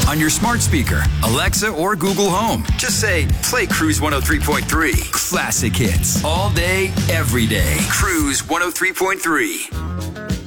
On your smart speaker, Alexa, or Google Home, just say, play Cruise 103.3. Classic hits. All day, every day. Cruise 103.3.